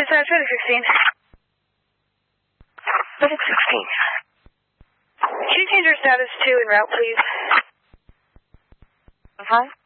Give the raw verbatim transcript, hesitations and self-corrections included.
Dispatch, ready sixteen. Ready sixteen. Can you change your status to en route, please? Uh-huh.